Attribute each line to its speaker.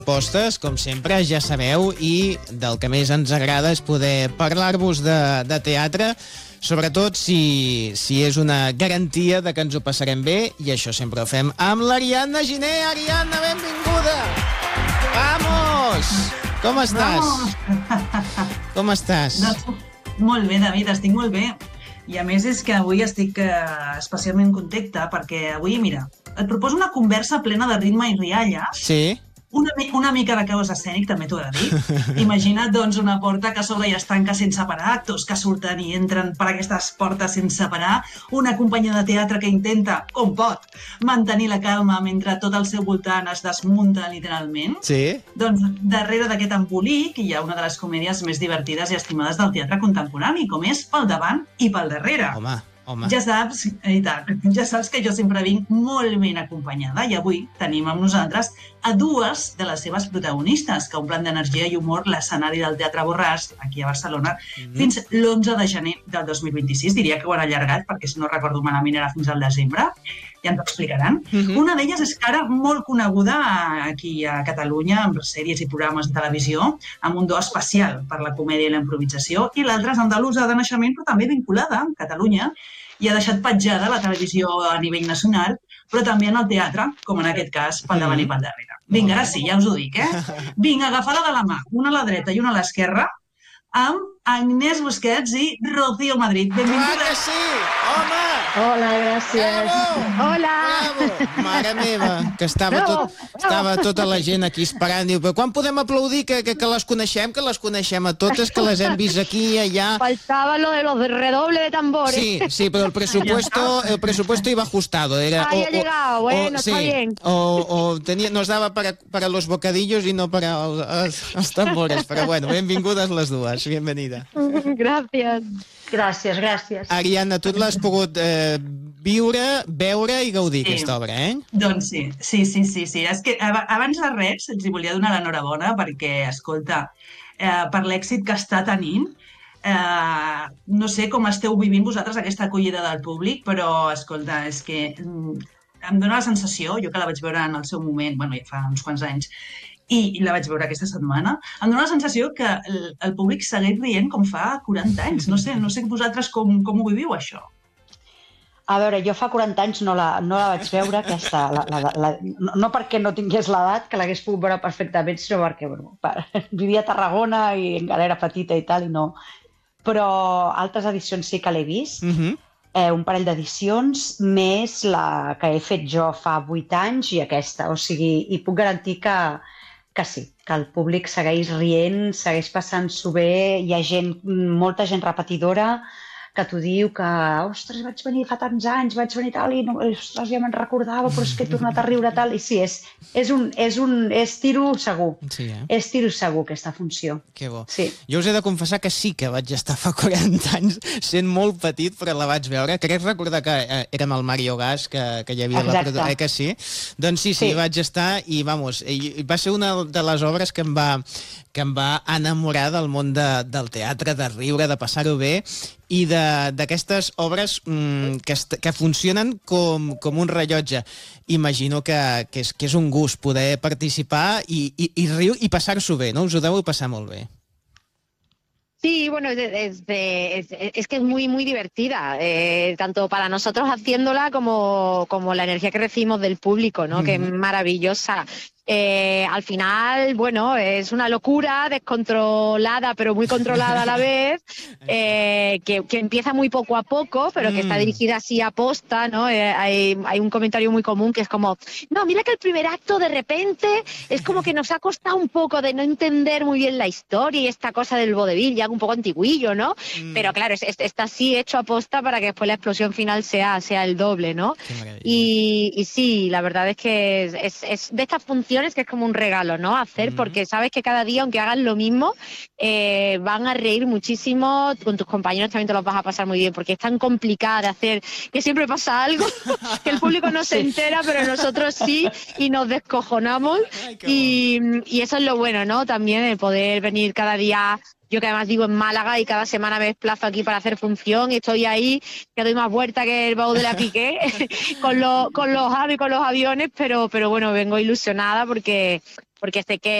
Speaker 1: Propostes, com sempre, ja sabeu, i del que més ens agrada és poder parlar-vos de teatre, sobretot si és una garantia de que ens ho passarem bé, i això sempre ho fem amb l'Ariadna Giner. Ariadna, benvinguda! Vamos! Com estàs? Com estàs?
Speaker 2: Molt bé, David, estic molt bé. I a més és que avui estic especialment contenta perquè avui, mira, et proposo una conversa plena de ritme i rialles.
Speaker 1: Sí.
Speaker 2: Una mica de caos escènic, també t'ho he de dir. Imagina't, doncs, una porta que s'obre i es tanca sense parar, actors que surten i entren per aquestes portes sense parar, una companyia de teatre que intenta, com pot, mantenir la calma mentre tot al seu voltant es desmunta literalment.
Speaker 1: Sí.
Speaker 2: Doncs darrere d'aquest embolic hi ha una de les comèdies més divertides i estimades del teatre contemporani, com és Pel davant i pel darrere.
Speaker 1: Home.
Speaker 2: Ja saps que jo sempre vinc molt ben acompanyada i avui tenim amb nosaltres a dues de les seves protagonistes que omplen d'energia i humor l'escenari del Teatre Borràs, aquí a Barcelona, fins l'11 de gener del 2026. Diria que ho han allargat, perquè si no recordo malament era fins al desembre. Ja ens ho explicaran. Una d'elles és cara molt coneguda aquí a Catalunya, amb sèries i programes de televisió, amb un do especial per la comèdia i la improvisació, i l'altra és andalusa de naixement, però també vinculada a Catalunya, i ha deixat petjada la televisió a nivell nacional, però també en el teatre, com en aquest cas, pel davant i pel darrere. Vinga, ara sí, ja us ho dic, Vinga, agafada de la mà, una a la dreta i una a l'esquerra, amb Agnès Busquets i Rocío Madrid. Benvinguda.
Speaker 1: Clar que sí! Home!
Speaker 3: Hola, gràcies.
Speaker 1: Bravo!
Speaker 3: Hola!
Speaker 1: Bravo! Mare meva, que estava tota la gent aquí esperant. Diu, però quan podem aplaudir que les coneixem? Que les coneixem a totes, que les hem vist aquí i allà.
Speaker 3: Faltava lo de los redoble de tambores.
Speaker 1: Sí, pero el presupuesto iba ajustado. Era,
Speaker 3: ha llegado, bueno,
Speaker 1: sí,
Speaker 3: está bien.
Speaker 1: Nos daba para los bocadillos y no para els tambores. Però bueno, benvingudes les dues. Bienvenida.
Speaker 3: Gràcies. Gràcies.
Speaker 1: Ariadna, tu l'has pogut viure, veure i gaudir, aquesta obra,
Speaker 2: Doncs sí. És que abans de res els hi volia donar l'enhorabona perquè, escolta, per l'èxit que està tenint, no sé com esteu vivint vosaltres aquesta acollida del públic, però, escolta, és que em dóna la sensació, jo que la vaig veure en el seu moment, bueno, ja fa uns quants anys, i la vaig veure aquesta setmana, em dóna la sensació que el públic segueix rient com fa 40 anys. No sé vosaltres com ho viviu, això.
Speaker 4: A veure, jo fa 40 anys no la vaig veure, aquesta, no perquè no tingués l'edat, que l'hagués pogut veure perfectament, sinó perquè vivia a Tarragona i encara era petita i tal, i no. Però altres edicions sí que l'he vist, un parell d'edicions, més la que he fet jo fa 8 anys i aquesta. O sigui, i puc garantir que sí, que el públic segueix rient, segueix passant-s'ho bé, hi ha molta gent repetidora que t'ho diu que, ostres, vaig venir fa tants anys, vaig venir tal, i ostres, ja me'n recordava, però és que he tornat a riure tal, i sí, és tiro segur. Sí, És tiro segur, aquesta funció.
Speaker 1: Que bo.
Speaker 4: Sí.
Speaker 1: Jo us he de confessar que sí que vaig estar fa 40 anys, sent molt petit, però la vaig veure. Crec recordar que érem el Mario Gas, que hi havia la que sí. Doncs sí, vaig estar, i vamos, va ser una de les obres que em va enamorar del món del teatre, de riure, de passar-ho bé, i d'aquestes obres que funcionen com un rellotge. Imagino que és un gust poder participar i riure i passar-s'ho bé, ¿no? Us ho deu passar molt bé.
Speaker 3: Sí, bueno, es que es muy, muy divertida, tanto para nosotros haciéndola como la energía que recibimos del público, ¿no? Que es maravillosa. Al final, bueno, es una locura descontrolada, pero muy controlada a la vez, que empieza muy poco a poco, pero que está dirigida así a posta, ¿no? Hay un comentario muy común que es como, no, mira que el primer acto de repente es como que nos ha costado un poco de no entender muy bien la historia y esta cosa del vodevil, ya un poco antiguillo, ¿no? Pero claro, está así hecho a posta para que después la explosión final sea el doble, ¿no? Y sí, la verdad es que es de estas funciones que es como un regalo, ¿no? Hacer, porque sabes que cada día, aunque hagan lo mismo, van a reír muchísimo, con tus compañeros también te los vas a pasar muy bien, porque es tan complicada de hacer, que siempre pasa algo, que el público no se entera, pero nosotros sí, y nos descojonamos. Y eso es lo bueno, ¿no? También el poder venir cada día. Yo que además vivo en Málaga y cada semana me desplazo aquí para hacer función y estoy ahí, que doy más vuelta que el baúl de la Piqué con los aves y con los aviones, pero bueno, vengo ilusionada porque porque sé que